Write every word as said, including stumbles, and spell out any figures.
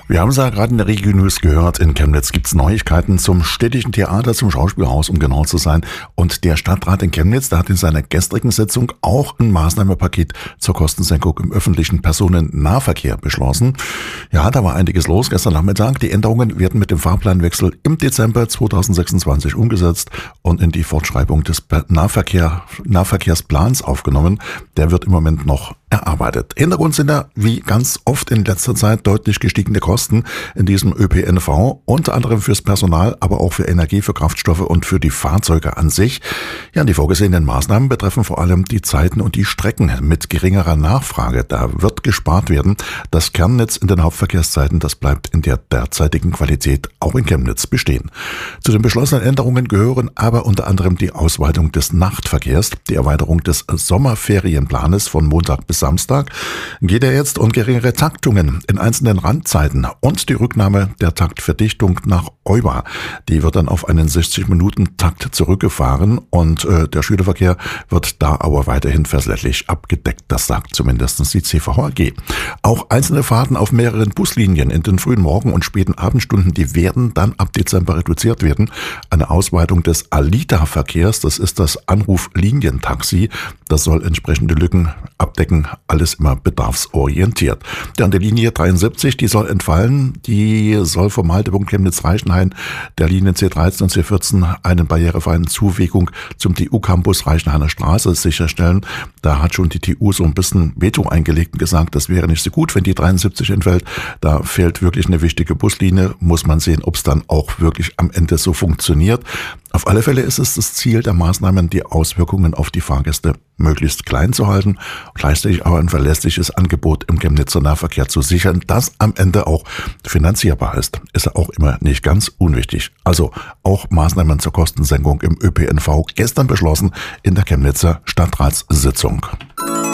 Wir haben es ja gerade in der Regio-News gehört, in Chemnitz gibt es Neuigkeiten zum städtischen Theater, zum Schauspielhaus, um genau zu sein. Und der Stadtrat in Chemnitz, der hat in seiner gestrigen Sitzung auch ein Maßnahmenpaket zur Kostensenkung im öffentlichen Personennahverkehr beschlossen. Ja, da war einiges los gestern Nachmittag. Die Änderungen werden mit dem Fahrplanwechsel im Dezember zweitausendsechsundzwanzig umgesetzt und in die Fortschreibung des Nahverkehr, Nahverkehrsplans aufgenommen. Der wird im Moment noch erarbeitet. Hintergrund sind ja, wie ganz oft in letzter Zeit, deutlich gestiegene Kosten in diesem Ö P N V, unter anderem fürs Personal, aber auch für Energie, für Kraftstoffe und für die Fahrzeuge an sich. Ja, die vorgesehenen Maßnahmen betreffen vor allem die Zeiten und die Strecken mit geringerer Nachfrage. Da wird gespart werden. Das Kernnetz in den Hauptverkehrszeiten, das bleibt in der derzeitigen Qualität auch in Chemnitz bestehen. Zu den beschlossenen Änderungen gehören aber unter anderem die Ausweitung des Nachtverkehrs, die Erweiterung des Sommerferienplanes von Montag bis Samstag, geht er jetzt und geringere Taktungen in einzelnen Randzeiten und die Rücknahme der Taktverdichtung nach Euba. Die wird dann auf einen sechzig-Minuten-Takt zurückgefahren und äh, der Schülerverkehr wird da aber weiterhin verlässlich abgedeckt. Das sagt zumindest die C V H G. Auch einzelne Fahrten auf mehreren Buslinien in den frühen Morgen- und späten Abendstunden, die werden dann ab Dezember reduziert werden. Eine Ausweitung des Alita-Verkehrs, das ist das Anruflinientaxi, das soll entsprechende Lücken abdecken, alles immer bedarfsorientiert. Dann die Linie dreiundsiebzig, die soll entfallen, die soll vom Haltepunkt Chemnitz-Reichenhain der Linien C dreizehn und C vierzehn eine barrierefreie Zuwegung zum T U-Campus Reichenhainer Straße sicherstellen. Da hat schon die T U so ein bisschen Veto eingelegt und gesagt, das wäre nicht so gut, wenn die dreiundsiebzig entfällt. Da fehlt wirklich eine wichtige Buslinie, muss man sehen, ob es dann auch wirklich am Ende so funktioniert. Auf alle Fälle ist es das Ziel der Maßnahmen, die Auswirkungen auf die Fahrgäste möglichst klein zu halten, gleichzeitig aber ein verlässliches Angebot im Chemnitzer Nahverkehr zu sichern, das am Ende auch finanzierbar ist. Ist ja auch immer nicht ganz unwichtig. Also auch Maßnahmen zur Kostensenkung im Ö P N V gestern beschlossen in der Chemnitzer Stadtratssitzung.